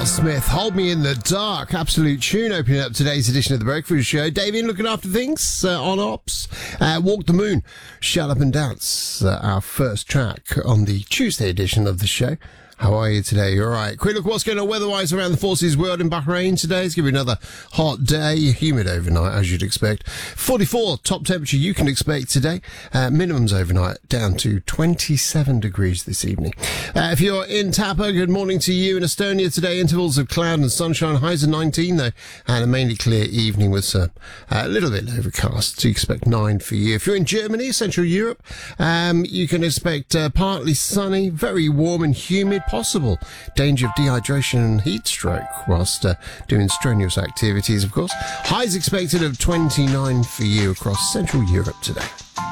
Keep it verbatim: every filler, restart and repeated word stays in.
Smith, Hold Me in the Dark, absolute tune opening up today's edition of the Breakfast Show. David looking after things uh, on ops. Uh, Walk the Moon, Shut Up and Dance, uh, our first track on the Tuesday edition of the show. How are you today? You all right? Quick look what's going on weather-wise around the Forces world in Bahrain today. It's going to be another hot day, humid overnight, as you'd expect. forty-four top temperature you can expect today. Uh, minimums overnight down to twenty-seven degrees this evening. Uh, if you're in Tapa, good morning to you. In Estonia today, intervals of cloud and sunshine. Highs of nineteen, though, and a mainly clear evening with some, uh, a little bit overcast. So you expect nine for you. If you're in Germany, Central Europe, um, you can expect uh, partly sunny, very warm and humid. Possible danger of dehydration and heat stroke whilst uh, doing strenuous activities, of course. Highs expected of twenty-nine for you across Central Europe today.